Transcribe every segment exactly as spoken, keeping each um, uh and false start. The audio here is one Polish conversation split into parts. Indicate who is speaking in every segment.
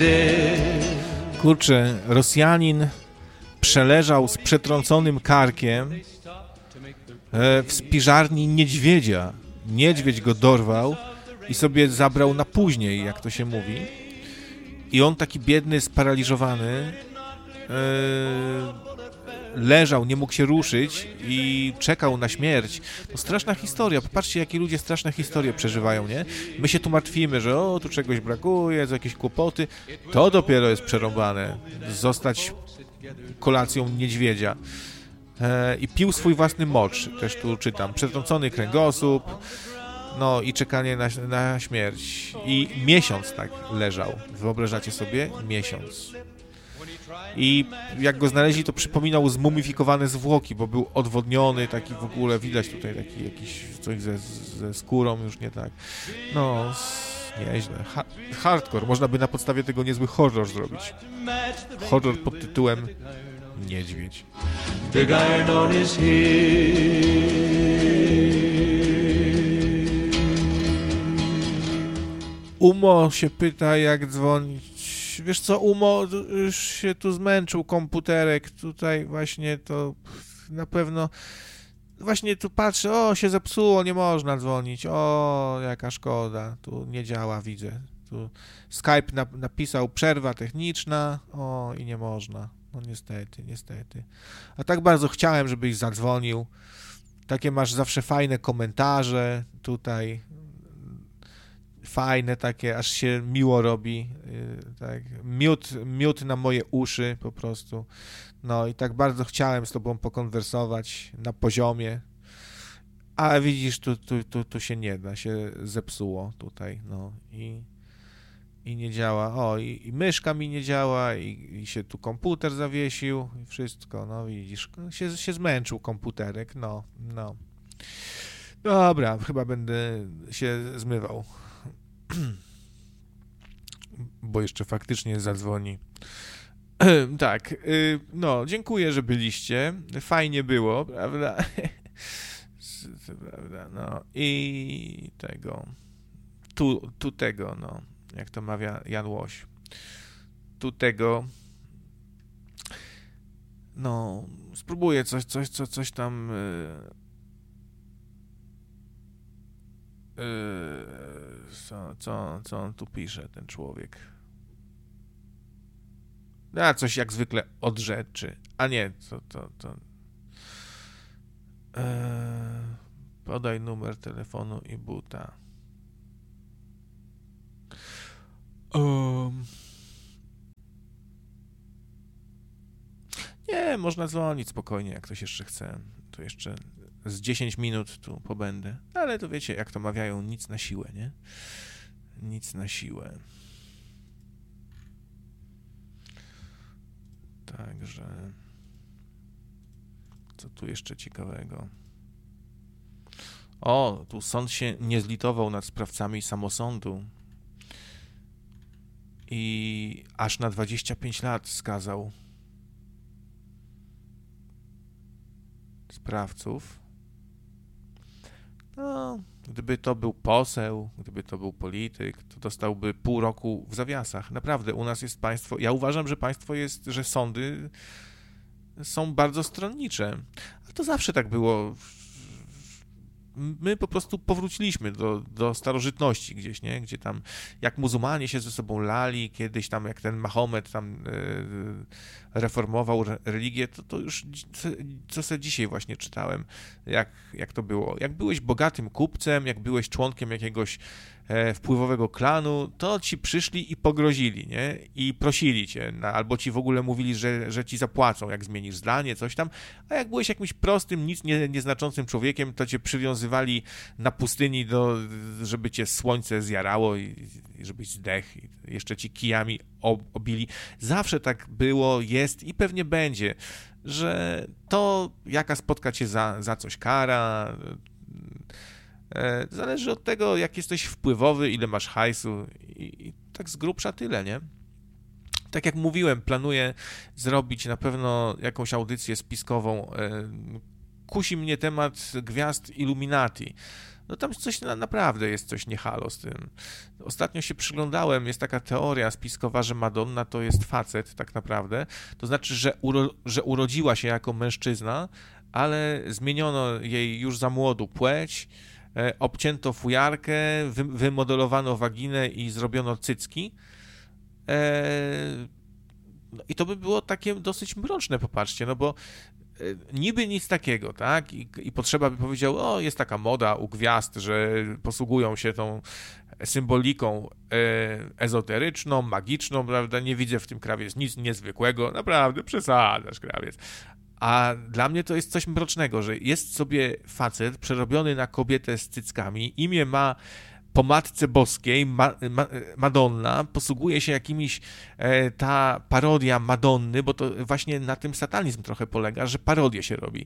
Speaker 1: Kurczę, Rosjanin przeleżał z przetrąconym karkiem w spiżarni niedźwiedzia. Niedźwiedź go dorwał i sobie zabrał na później, jak to się mówi. I on taki biedny, sparaliżowany, leżał, nie mógł się ruszyć i czekał na śmierć. To straszna historia. Popatrzcie, jakie ludzie straszne historie przeżywają, nie? My się tu martwimy, że o, tu czegoś brakuje, za jakieś kłopoty. To dopiero jest przerąbane. Zostać kolacją niedźwiedzia. E, I pił swój własny mocz. Też tu czytam. Przetrącony kręgosłup. No i czekanie na, na śmierć. I miesiąc tak leżał. Wyobrażacie sobie? Miesiąc. I jak go znaleźli, to przypominał zmumifikowane zwłoki, bo był odwodniony, taki w ogóle, widać tutaj taki jakiś coś ze, ze skórą, już nie tak. No, nieźle. Ha- hardcore. Można by na podstawie tego niezły horror zrobić. Horror pod tytułem Niedźwiedź. Big iron on his Umo się pyta, jak dzwonić. Wiesz co, Umo, już się tu zmęczył komputerek, tutaj właśnie to na pewno, właśnie tu patrzę, o, się zepsuło, nie można dzwonić, o, jaka szkoda, tu nie działa, widzę, tu Skype nap- napisał przerwa techniczna, o, i nie można, no niestety, niestety, a tak bardzo chciałem, żebyś zadzwonił, takie masz zawsze fajne komentarze tutaj, fajne takie, aż się miło robi, yy, tak, miód, miód na moje uszy po prostu, no i tak bardzo chciałem z tobą pokonwersować na poziomie, a widzisz, tu, tu, tu, tu się nie da, się zepsuło tutaj, no i, i nie działa, o i, i myszka mi nie działa i, i się tu komputer zawiesił i wszystko, no widzisz, się, się zmęczył komputerek, no, no. Dobra, chyba będę się zmywał. Bo jeszcze faktycznie zadzwoni. Tak, no, dziękuję, że byliście. Fajnie było, prawda? Prawda, no i tego. Tu, tu tego, no, jak to mawia Jan Łoś. Tu tego. No, spróbuję coś, coś, coś, coś tam. Co, co, co on tu pisze, ten człowiek? A, coś jak zwykle od rzeczy. A nie, to, to, to... Eee, podaj numer telefonu i buta. Um... Nie, można dzwonić spokojnie, jak ktoś jeszcze chce. To jeszcze z dziesięć minut tu pobędę. Ale to wiecie, jak to mawiają, nic na siłę, nie? Nic na siłę. Także... Co tu jeszcze ciekawego? O, tu sąd się nie zlitował nad sprawcami samosądu i aż na dwadzieścia pięć lat skazał sprawców. No, gdyby to był poseł, gdyby to był polityk, to dostałby pół roku w zawiasach. Naprawdę, u nas jest państwo, ja uważam, że państwo jest, że sądy są bardzo stronnicze. A to zawsze tak było. My po prostu powróciliśmy do, do starożytności gdzieś, nie? Gdzie tam, jak muzułmanie się ze sobą lali, kiedyś tam, jak ten Mahomet tam e, reformował re, religię, to, to już, co, co sobie dzisiaj właśnie czytałem, jak, jak to było. Jak byłeś bogatym kupcem, jak byłeś członkiem jakiegoś e, wpływowego klanu, to ci przyszli i pogrozili, nie? I prosili cię, na, albo ci w ogóle mówili, że, że ci zapłacą, jak zmienisz zdanie, coś tam, a jak byłeś jakimś prostym, nic nie, nieznaczącym człowiekiem, to cię przywiązywali na pustyni, do, żeby cię słońce zjarało i, i żebyś zdechł, i jeszcze ci kijami obili. Zawsze tak było, jest i pewnie będzie, że to, jaka spotka cię za, za coś kara, e, zależy od tego, jak jesteś wpływowy, ile masz hajsu i, i tak z grubsza tyle, nie? Tak jak mówiłem, planuję zrobić na pewno jakąś audycję spiskową, e, kusi mnie temat gwiazd Illuminati. No tam coś na, naprawdę jest coś niehalo z tym. Ostatnio się przyglądałem, jest taka teoria spiskowa, że Madonna to jest facet tak naprawdę. To znaczy, że, uro, że urodziła się jako mężczyzna, ale zmieniono jej już za młodu płeć, e, obcięto fujarkę, wy, wymodelowano waginę i zrobiono cycki. E, no i to by było takie dosyć mroczne, popatrzcie, no bo niby nic takiego, tak? I, I potrzeba by powiedział, o, jest taka moda u gwiazd, że posługują się tą symboliką e, ezoteryczną, magiczną, prawda? Nie widzę w tym krawiec nic niezwykłego, naprawdę przesadzasz, krawiec. A dla mnie to jest coś mrocznego, że jest sobie facet przerobiony na kobietę z cyckami, imię ma po Matce Boskiej, Ma, Ma, Madonna, posługuje się jakimiś, e, ta parodia Madonny, bo to właśnie na tym satanizm trochę polega, że parodię się robi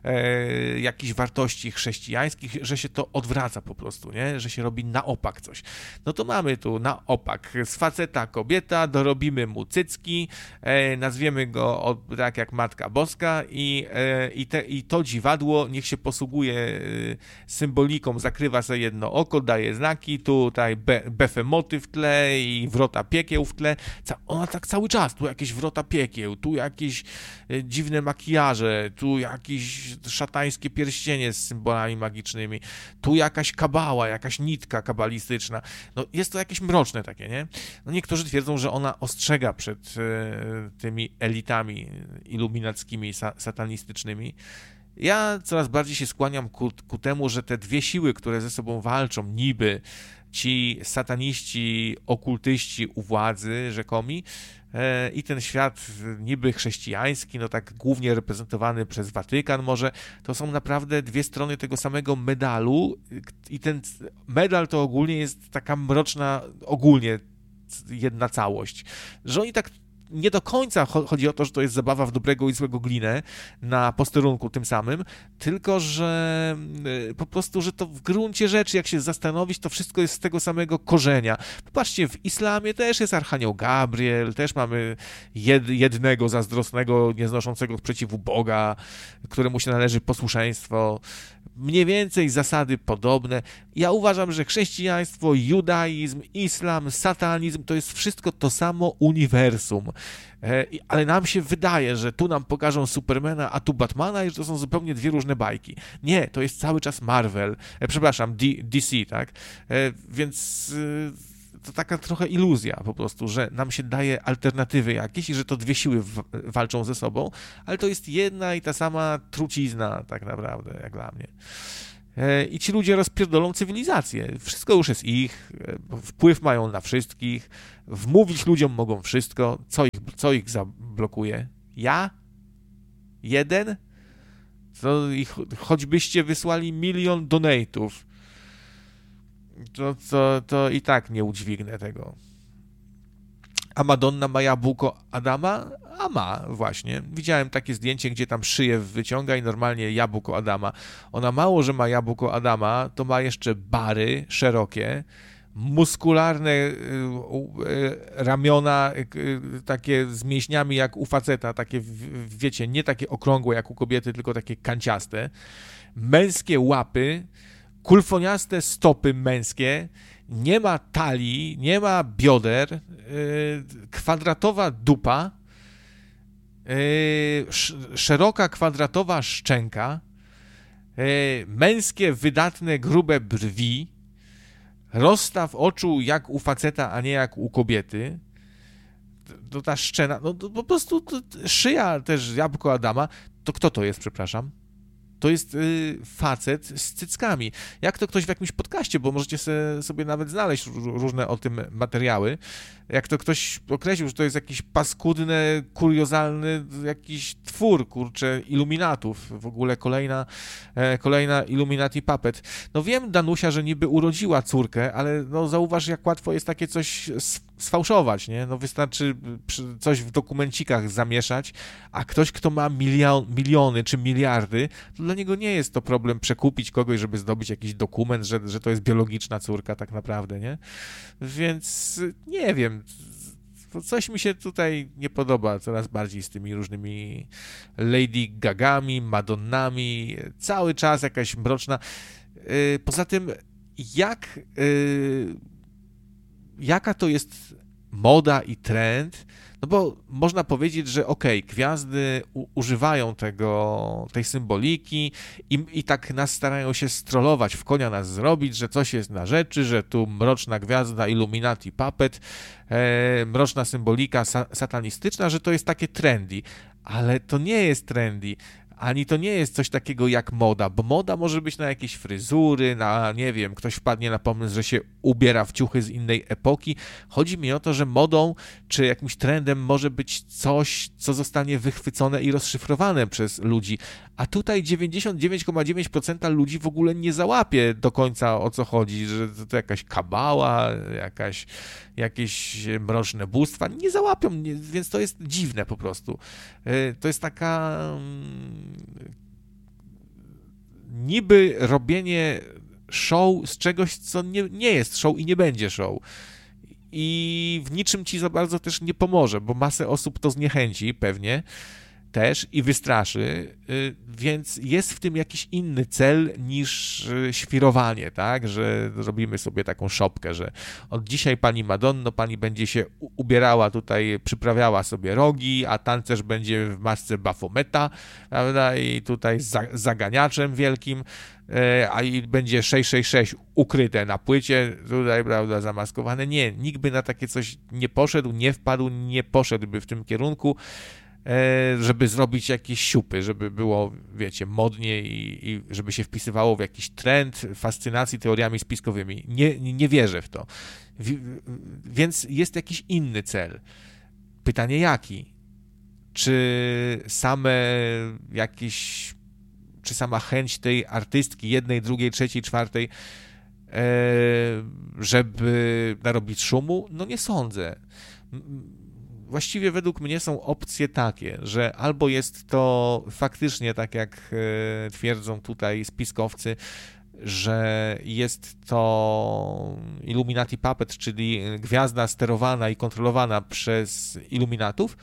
Speaker 1: e, jakichś wartości chrześcijańskich, że się to odwraca po prostu, nie? Że się robi na opak coś. No to mamy tu na opak z faceta kobieta, dorobimy mu cycki, e, nazwiemy go od, tak jak Matka Boska i, e, i, te, i to dziwadło niech się posługuje e, symboliką, zakrywa sobie jedno oko, daje znak, tutaj be, befemoty w tle i wrota piekieł w tle. Ca- ona tak cały czas, tu jakieś wrota piekieł, tu jakieś e, dziwne makijaże, tu jakieś szatańskie pierścienie z symbolami magicznymi, tu jakaś kabała, jakaś nitka kabalistyczna. No jest to jakieś mroczne takie, nie? No niektórzy twierdzą, że ona ostrzega przed e, tymi elitami iluminackimi, sa- satanistycznymi. Ja coraz bardziej się skłaniam ku, ku temu, że te dwie siły, które ze sobą walczą, niby ci sataniści, okultyści u władzy rzekomi e, i ten świat niby chrześcijański, no tak głównie reprezentowany przez Watykan może, to są naprawdę dwie strony tego samego medalu i ten medal to ogólnie jest taka mroczna, ogólnie jedna całość, że oni tak nie do końca chodzi o to, że to jest zabawa w dobrego i złego glinę na posterunku tym samym, tylko że po prostu, że to w gruncie rzeczy, jak się zastanowić, to wszystko jest z tego samego korzenia. Popatrzcie, w islamie też jest Archanioł Gabriel, też mamy jed, jednego zazdrosnego, nieznoszącego sprzeciwu Boga, któremu się należy posłuszeństwo. Mniej więcej zasady podobne. Ja uważam, że chrześcijaństwo, judaizm, islam, satanizm to jest wszystko to samo uniwersum. E, ale nam się wydaje, że tu nam pokażą Supermana, a tu Batmana i że to są zupełnie dwie różne bajki. Nie, to jest cały czas Marvel. E, przepraszam, D- DC, tak? E, więc... E, to taka trochę iluzja po prostu, że nam się daje alternatywy jakieś i że to dwie siły w, walczą ze sobą, ale to jest jedna i ta sama trucizna tak naprawdę, jak dla mnie. E, I ci ludzie rozpierdolą cywilizację. Wszystko już jest ich, e, wpływ mają na wszystkich, wmówić ludziom mogą wszystko. Co ich, co ich zablokuje? Ja? Jeden? To ich, choćbyście wysłali milion donate'ów, To, to, to i tak nie udźwignę tego. A Madonna ma jabłko Adama? A ma, właśnie. Widziałem takie zdjęcie, gdzie tam szyję wyciąga i normalnie jabłko Adama. Ona mało, że ma jabłko Adama, to ma jeszcze bary szerokie, muskularne y, y, ramiona, y, takie z mięśniami jak u faceta, takie, w, wiecie, nie takie okrągłe jak u kobiety, tylko takie kanciaste. Męskie łapy, kulfoniaste stopy męskie, nie ma talii, nie ma bioder, yy, kwadratowa dupa, yy, sz, szeroka kwadratowa szczęka, yy, męskie, wydatne, grube brwi, rozstaw oczu jak u faceta, a nie jak u kobiety. To ta szczena, no to po prostu to, szyja też jabłko Adama. To kto to jest, przepraszam? To jest y, facet z cyckami. Jak to ktoś w jakimś podcaście, bo możecie se, sobie nawet znaleźć różne o tym materiały, jak to ktoś określił, że to jest jakiś paskudny, kuriozalny jakiś twór, kurczę, iluminatów. W ogóle kolejna, e, kolejna Illuminati Puppet. No wiem, Danusia, że niby urodziła córkę, ale no zauważ, jak łatwo jest takie coś sfałszować, nie? No wystarczy coś w dokumencikach zamieszać, a ktoś, kto ma milion, miliony czy miliardy, to dla niego nie jest to problem przekupić kogoś, żeby zdobyć jakiś dokument, że, że to jest biologiczna córka tak naprawdę, nie? Więc nie wiem, coś mi się tutaj nie podoba coraz bardziej z tymi różnymi Lady Gagami, Madonnami, cały czas jakaś mroczna. Poza tym, jak, jaka to jest moda i trend, no bo można powiedzieć, że okej, okay, gwiazdy u, używają tego, tej symboliki i, i tak nas starają się strollować, w konia nas zrobić, że coś jest na rzeczy, że tu mroczna gwiazda, Illuminati puppet, e, mroczna symbolika sa, satanistyczna, że to jest takie trendy, ale to nie jest trendy. Ani to nie jest coś takiego jak moda, bo moda może być na jakieś fryzury, na, nie wiem, ktoś wpadnie na pomysł, że się ubiera w ciuchy z innej epoki. Chodzi mi o to, że modą czy jakimś trendem może być coś, co zostanie wychwycone i rozszyfrowane przez ludzi, a tutaj dziewięćdziesiąt dziewięć przecinek dziewięć procent ludzi w ogóle nie załapie do końca, o co chodzi, że to jakaś kabała, jakaś, jakieś mroczne bóstwa, nie załapią, nie, więc to jest dziwne po prostu. To jest taka niby robienie show z czegoś, co nie, nie jest show i nie będzie show. I w niczym ci za bardzo też nie pomoże, bo masę osób to zniechęci pewnie też i wystraszy, więc jest w tym jakiś inny cel niż świrowanie, tak, że robimy sobie taką szopkę, że od dzisiaj pani Madonno, pani będzie się ubierała tutaj, przyprawiała sobie rogi, a tancerz będzie w masce Bafometa, prawda, i tutaj z zaganiaczem wielkim, a i będzie sześć sześć sześć ukryte na płycie, tutaj, prawda, zamaskowane. Nie, nikt by na takie coś nie poszedł, nie wpadł, nie poszedłby w tym kierunku, żeby zrobić jakieś siupy, żeby było, wiecie, modnie i, i żeby się wpisywało w jakiś trend fascynacji teoriami spiskowymi. Nie, nie wierzę w to. W, więc jest jakiś inny cel. Pytanie jaki? Czy same jakieś, czy sama chęć tej artystki, jednej, drugiej, trzeciej, czwartej, żeby narobić szumu? No nie sądzę. Właściwie według mnie są opcje takie, że albo jest to faktycznie, tak jak twierdzą tutaj spiskowcy, że jest to Illuminati Puppet, czyli gwiazda sterowana i kontrolowana przez iluminatów,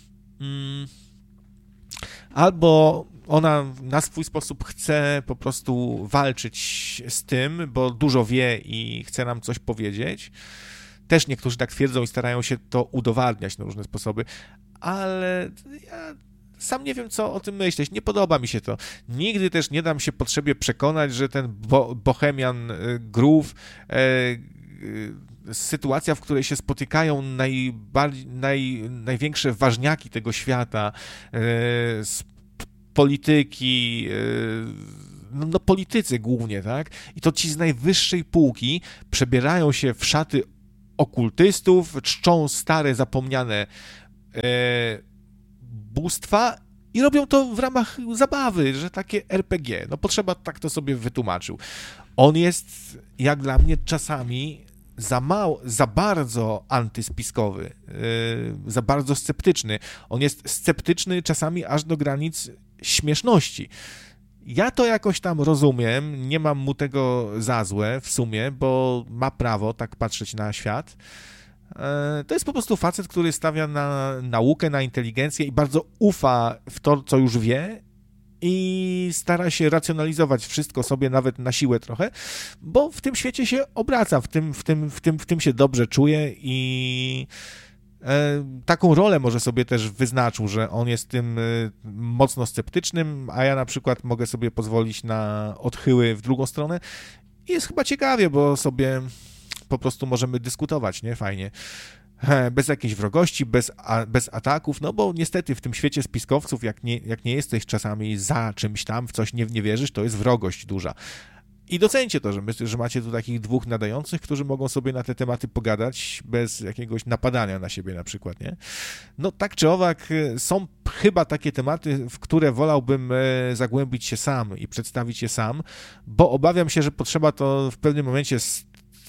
Speaker 1: albo ona na swój sposób chce po prostu walczyć z tym, bo dużo wie i chce nam coś powiedzieć. Też niektórzy tak twierdzą i starają się to udowadniać na różne sposoby, ale ja sam nie wiem, co o tym myśleć. Nie podoba mi się to. Nigdy też nie dam się potrzebie przekonać, że ten bo Bohemian Groove, e, sytuacja, w której się spotykają najbardziej, naj, największe ważniaki tego świata, e, z polityki, e, no, no politycy głównie, tak? I to ci z najwyższej półki przebierają się w szaty okultystów, czczą stare, zapomniane e, bóstwa i robią to w ramach zabawy, że takie er pe gie. No potrzeba, tak to sobie wytłumaczył. On jest, jak dla mnie, czasami za mało, za bardzo antyspiskowy, e, za bardzo sceptyczny. On jest sceptyczny czasami aż do granic śmieszności. Ja to jakoś tam rozumiem, nie mam mu tego za złe w sumie, bo ma prawo tak patrzeć na świat. To jest po prostu facet, który stawia na naukę, na inteligencję i bardzo ufa w to, co już wie i stara się racjonalizować wszystko sobie nawet na siłę trochę, bo w tym świecie się obraca, w tym, w tym, w tym, w tym się dobrze czuje i taką rolę może sobie też wyznaczył, że on jest tym mocno sceptycznym, a ja na przykład mogę sobie pozwolić na odchyły w drugą stronę i jest chyba ciekawie, bo sobie po prostu możemy dyskutować, nie? Fajnie. Bez jakiejś wrogości, bez, a, bez ataków, no bo niestety w tym świecie spiskowców, jak nie, jak nie jesteś czasami za czymś tam, w coś nie, nie wierzysz, to jest wrogość duża. I docencie to, że, myślę, że macie tu takich dwóch nadających, którzy mogą sobie na te tematy pogadać bez jakiegoś napadania na siebie na przykład, nie? No tak czy owak, są chyba takie tematy, w które wolałbym zagłębić się sam i przedstawić je sam, bo obawiam się, że potrzeba to w pewnym momencie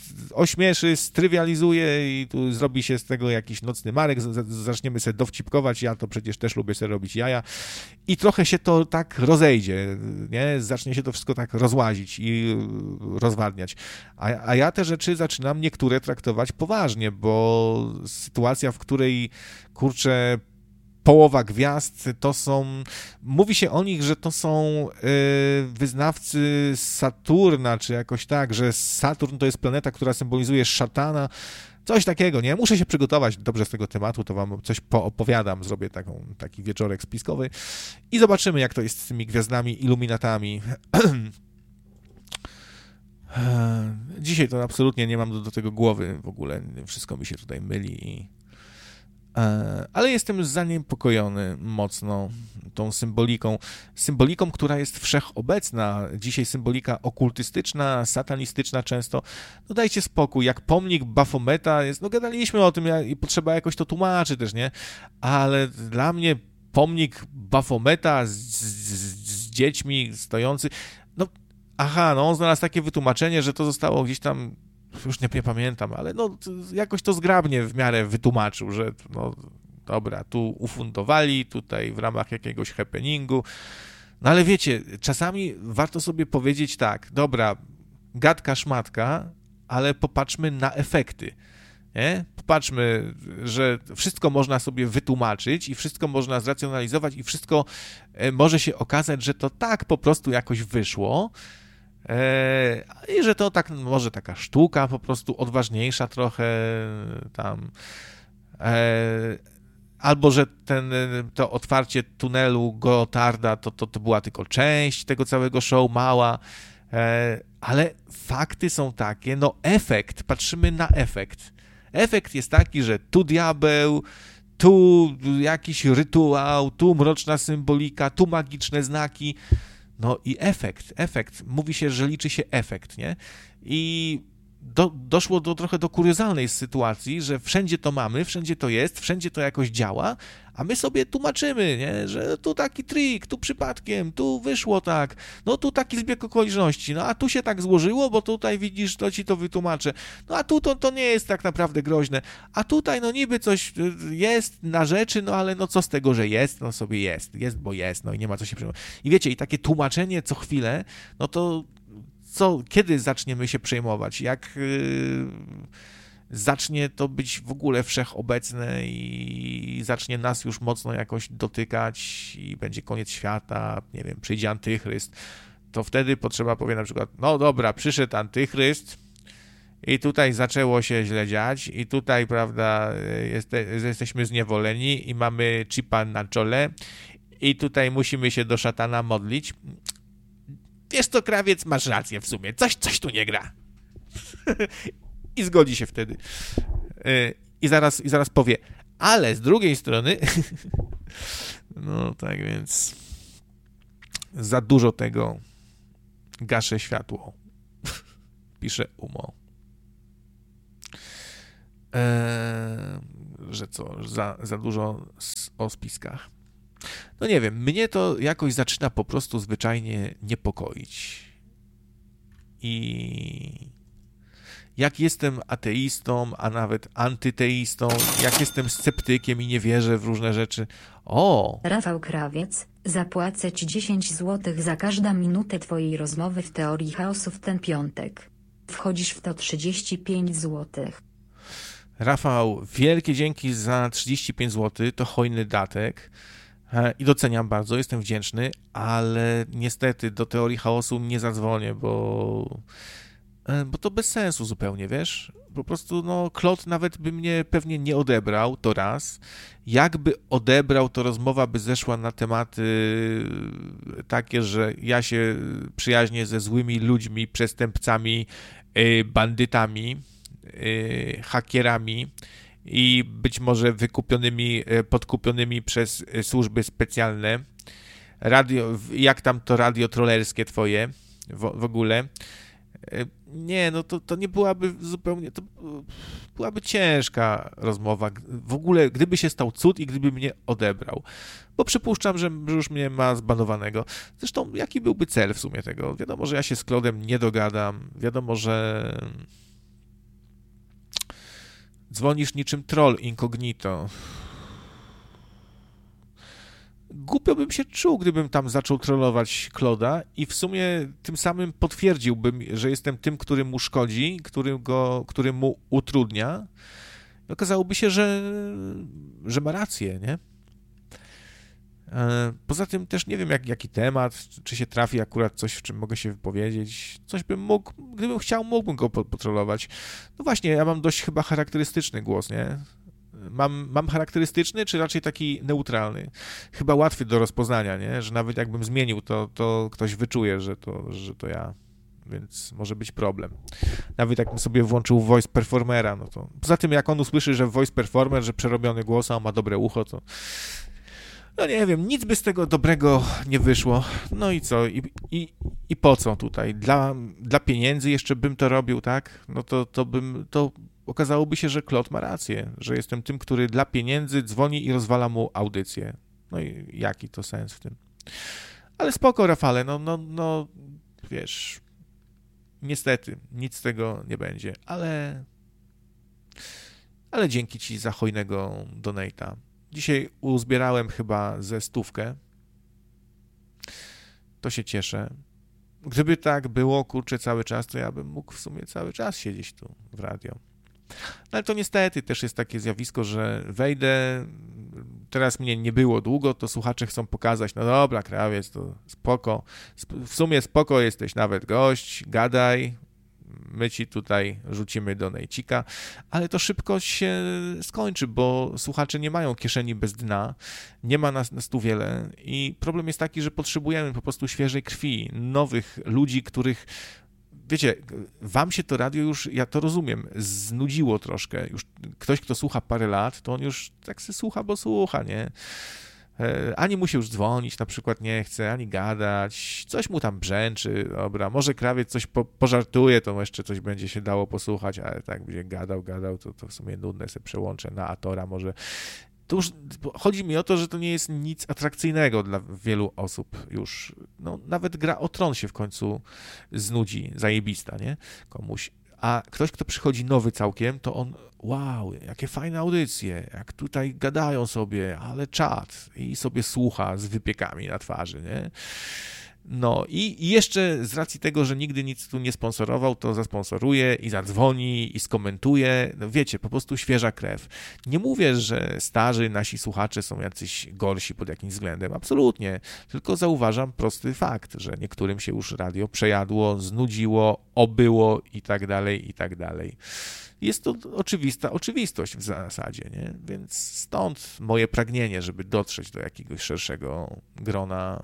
Speaker 1: ośmieszy, strywializuje i tu zrobi się z tego jakiś nocny Marek, zaczniemy sobie dowcipkować, ja to przecież też lubię sobie robić jaja i trochę się to tak rozejdzie, nie? Zacznie się to wszystko tak rozłazić i rozwadniać. A, a ja te rzeczy zaczynam niektóre traktować poważnie, bo sytuacja, w której, kurczę, połowa gwiazd to są, mówi się o nich, że to są y, wyznawcy Saturna, czy jakoś tak, że Saturn to jest planeta, która symbolizuje szatana, coś takiego, nie? Muszę się przygotować dobrze z tego tematu, to wam coś poopowiadam, zrobię taką, taki wieczorek spiskowy i zobaczymy, jak to jest z tymi gwiazdami, iluminatami. Dzisiaj to absolutnie nie mam do, do tego głowy w ogóle, wszystko mi się tutaj myli i ale jestem zaniepokojony mocno tą symboliką, symboliką, która jest wszechobecna. Dzisiaj symbolika okultystyczna, satanistyczna często. No dajcie spokój, jak pomnik Bafometa jest, no gadaliśmy o tym i potrzeba jakoś to tłumaczyć też, nie? Ale dla mnie pomnik Bafometa z, z, z dziećmi stojący, no aha, no on znalazł takie wytłumaczenie, że to zostało gdzieś tam, już nie, nie pamiętam, ale no jakoś to zgrabnie w miarę wytłumaczył, że no dobra, tu ufundowali, tutaj w ramach jakiegoś happeningu, no ale wiecie, czasami warto sobie powiedzieć tak, dobra, gadka, szmatka, ale popatrzmy na efekty, nie? Popatrzmy, że wszystko można sobie wytłumaczyć i wszystko można zracjonalizować i wszystko może się okazać, że to tak po prostu jakoś wyszło, i że to tak może taka sztuka po prostu odważniejsza trochę tam, albo że ten, to otwarcie tunelu Gotarda to, to, to była tylko część tego całego show, mała, ale fakty są takie, no efekt, patrzymy na efekt. Efekt jest taki, że tu diabeł, tu jakiś rytuał, tu mroczna symbolika, tu magiczne znaki. No i efekt, efekt. Mówi się, że liczy się efekt, nie? I do, doszło do trochę do kuriozalnej sytuacji, że wszędzie to mamy, wszędzie to jest, wszędzie to jakoś działa, a my sobie tłumaczymy, nie? Że tu taki trik, tu przypadkiem, tu wyszło tak, no tu taki zbieg okoliczności, no a tu się tak złożyło, bo tutaj widzisz, to ci to wytłumaczę, no a tu to, to nie jest tak naprawdę groźne, a tutaj no niby coś jest na rzeczy, no ale no co z tego, że jest, no sobie jest, jest, bo jest, no i nie ma co się przejmować. I wiecie, i takie tłumaczenie co chwilę, no to co, kiedy zaczniemy się przejmować? Jak yy, zacznie to być w ogóle wszechobecne i zacznie nas już mocno jakoś dotykać i będzie koniec świata, nie wiem, przyjdzie antychryst, to wtedy potrzeba powiedzieć na przykład, no dobra, przyszedł antychryst i tutaj zaczęło się źle dziać i tutaj, prawda, jeste, jesteśmy zniewoleni i mamy chipa na czole i tutaj musimy się do szatana modlić. Wiesz co, krawiec, masz rację w sumie, coś, coś tu nie gra. I zgodzi się wtedy. I zaraz, i zaraz powie, ale z drugiej strony, no tak więc za dużo tego, gaszę światło, pisze Umo. Eee, że co, za, za dużo o spiskach. No nie wiem, mnie to jakoś zaczyna po prostu zwyczajnie niepokoić. I jak jestem ateistą, a nawet antyteistą, jak jestem sceptykiem i nie wierzę w różne rzeczy, o!
Speaker 2: Rafał Krawiec, zapłacę ci dziesięć złotych za każdą minutę twojej rozmowy w teorii chaosu w ten piątek. Wchodzisz w to trzydzieści pięć złotych.
Speaker 1: Rafał, wielkie dzięki za trzydzieści pięć złotych, to hojny datek. I doceniam bardzo, jestem wdzięczny, ale niestety do teorii chaosu nie zadzwonię, bo, bo to bez sensu zupełnie, wiesz? Po prostu, no, Klot nawet by mnie pewnie nie odebrał, to raz. Jakby odebrał, to rozmowa by zeszła na tematy takie, że ja się przyjaźnię ze złymi ludźmi, przestępcami, bandytami, hakierami, i być może wykupionymi, podkupionymi przez służby specjalne. Radio, jak tam to radio trollerskie twoje w, w ogóle. Nie, no to, to nie byłaby zupełnie, to byłaby ciężka rozmowa. W ogóle, gdyby się stał cud i gdyby mnie odebrał. Bo przypuszczam, że już mnie ma zbanowanego. Zresztą, jaki byłby cel w sumie tego? Wiadomo, że ja się z Klodem nie dogadam. Wiadomo, że Dzwonisz niczym troll incognito. Głupio bym się czuł, gdybym tam zaczął trollować Claude'a i w sumie tym samym potwierdziłbym, że jestem tym, który mu szkodzi, który, go, który mu utrudnia. I okazałoby się, że, że ma rację, nie? Poza tym też nie wiem, jak, jaki temat, czy się trafi akurat coś, w czym mogę się wypowiedzieć. Coś bym mógł, gdybym chciał, mógłbym go potrolować. No właśnie, ja mam dość chyba charakterystyczny głos, nie? Mam, mam charakterystyczny, czy raczej taki neutralny? Chyba łatwy do rozpoznania, nie? Że nawet jakbym zmienił, to, to ktoś wyczuje, że to, że to ja. Więc może być problem. Nawet jakbym sobie włączył voice performera, no to... Poza tym, jak on usłyszy, że voice performer, że przerobiony głos, a on ma dobre ucho, to... No nie wiem, nic by z tego dobrego nie wyszło. No i co? I, i, i po co tutaj? Dla, dla pieniędzy jeszcze bym to robił, tak? No to, to bym... To okazałoby się, że Claude ma rację, że jestem tym, który dla pieniędzy dzwoni i rozwala mu audycję. No i jaki to sens w tym? Ale spoko, Rafale, no, no, no, wiesz, niestety, nic z tego nie będzie, ale, ale dzięki ci za hojnego donate'a. Dzisiaj uzbierałem chyba ze stówkę, to się cieszę. Gdyby tak było, kurczę, cały czas, to ja bym mógł w sumie cały czas siedzieć tu w radio. No ale to niestety też jest takie zjawisko, że wejdę, teraz mnie nie było długo, to słuchacze chcą pokazać, no dobra, krawiec, to spoko, w sumie spoko jesteś nawet gość, gadaj, my ci tutaj rzucimy do nejcika, ale to szybko się skończy, bo słuchacze nie mają kieszeni bez dna, nie ma nas, nas tu wiele i problem jest taki, że potrzebujemy po prostu świeżej krwi, nowych ludzi, których wiecie, wam się to radio już, ja to rozumiem, znudziło troszkę. Już ktoś, kto słucha parę lat, to on już tak se słucha, bo słucha, nie? Ani mu się już dzwonić, na przykład nie chce, ani gadać, coś mu tam brzęczy, dobra, może krawiec coś po, pożartuje, to jeszcze coś będzie się dało posłuchać, ale tak będzie gadał, gadał, to, to w sumie nudne, sobie przełączę na Atora może. To już chodzi mi o to, że to nie jest nic atrakcyjnego dla wielu osób już. No, nawet Gra o Tron się w końcu znudzi, zajebista, nie? Komuś. A ktoś, kto przychodzi nowy całkiem, to on, wow, jakie fajne audycje, jak tutaj gadają sobie, ale czad i sobie słucha z wypiekami na twarzy, nie? No i jeszcze z racji tego, że nigdy nic tu nie sponsorował, to zasponsoruje i zadzwoni i skomentuje. No wiecie, po prostu świeża krew. Nie mówię, że starzy nasi słuchacze są jacyś gorsi pod jakimś względem. Absolutnie. Tylko zauważam prosty fakt, że niektórym się już radio przejadło, znudziło, obyło i tak dalej, i tak dalej. Jest to oczywista oczywistość w zasadzie, nie? Więc stąd moje pragnienie, żeby dotrzeć do jakiegoś szerszego grona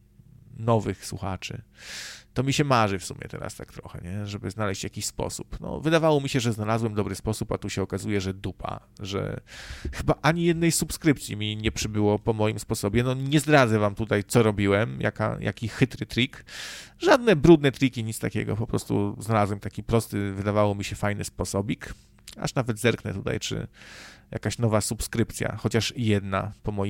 Speaker 1: nowych słuchaczy. To mi się marzy w sumie teraz tak trochę, nie? Żeby znaleźć jakiś sposób. No, wydawało mi się, że znalazłem dobry sposób, a tu się okazuje, że dupa, że chyba ani jednej subskrypcji mi nie przybyło po moim sposobie. No nie zdradzę wam tutaj, co robiłem, jaka, jaki chytry trik. Żadne brudne triki, nic takiego. Po prostu znalazłem taki prosty, wydawało mi się fajny sposobik. Aż nawet zerknę tutaj, czy jakaś nowa subskrypcja, chociaż jedna po moim